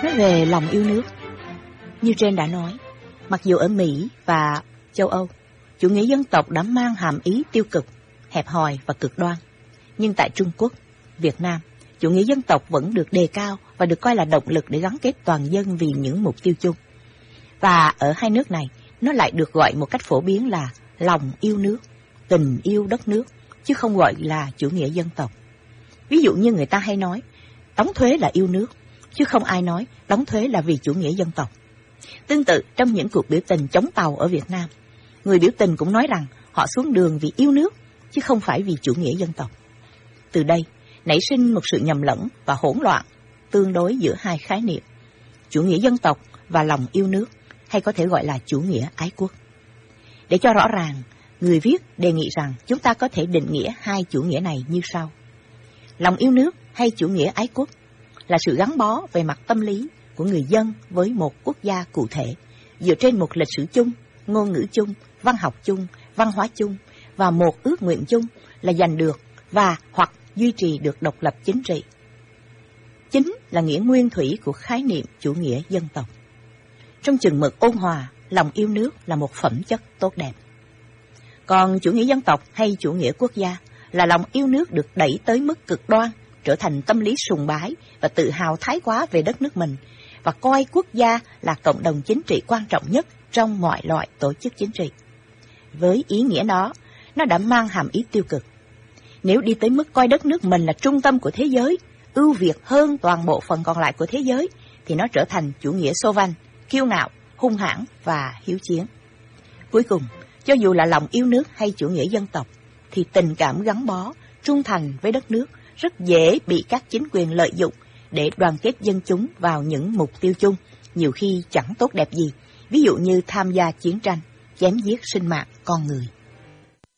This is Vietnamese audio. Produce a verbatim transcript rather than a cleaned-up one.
Nói về lòng yêu nước, như trên đã nói, mặc dù ở Mỹ và châu Âu, chủ nghĩa dân tộc đã mang hàm ý tiêu cực, hẹp hòi và cực đoan, nhưng tại Trung Quốc, Việt Nam, chủ nghĩa dân tộc vẫn được đề cao và được coi là động lực để gắn kết toàn dân vì những mục tiêu chung. Và ở hai nước này, nó lại được gọi một cách phổ biến là lòng yêu nước, tình yêu đất nước, chứ không gọi là chủ nghĩa dân tộc. Ví dụ như người ta hay nói, đóng thuế là yêu nước, chứ không ai nói đóng thuế là vì chủ nghĩa dân tộc. Tương tự, trong những cuộc biểu tình chống Tàu ở Việt Nam, người biểu tình cũng nói rằng họ xuống đường vì yêu nước, chứ không phải vì chủ nghĩa dân tộc. Từ đây, nảy sinh một sự nhầm lẫn và hỗn loạn tương đối giữa hai khái niệm, chủ nghĩa dân tộc và lòng yêu nước, hay có thể gọi là chủ nghĩa ái quốc. Để cho rõ ràng, người viết đề nghị rằng chúng ta có thể định nghĩa hai chủ nghĩa này như sau. Lòng yêu nước hay chủ nghĩa ái quốc là sự gắn bó về mặt tâm lý của người dân với một quốc gia cụ thể, dựa trên một lịch sử chung, ngôn ngữ chung, văn học chung, văn hóa chung và một ước nguyện chung là giành được và hoặc duy trì được độc lập chính trị. Chính là nghĩa nguyên thủy của khái niệm chủ nghĩa dân tộc. Trong chừng mực ôn hòa, lòng yêu nước là một phẩm chất tốt đẹp. Còn chủ nghĩa dân tộc hay chủ nghĩa quốc gia là lòng yêu nước được đẩy tới mức cực đoan, trở thành tâm lý sùng bái và tự hào thái quá về đất nước mình, và coi quốc gia là cộng đồng chính trị quan trọng nhất trong mọi loại tổ chức chính trị. Với ý nghĩa đó, nó đã mang hàm ý tiêu cực. Nếu đi tới mức coi đất nước mình là trung tâm của thế giới, ưu việt hơn toàn bộ phần còn lại của thế giới, thì nó trở thành chủ nghĩa xô vanh, kiêu ngạo, hung hãn và hiếu chiến. Cuối cùng, cho dù là lòng yêu nước hay chủ nghĩa dân tộc, thì tình cảm gắn bó, trung thành với đất nước rất dễ bị các chính quyền lợi dụng để đoàn kết dân chúng vào những mục tiêu chung, nhiều khi chẳng tốt đẹp gì, ví dụ như tham gia chiến tranh, chém giết sinh mạng con người.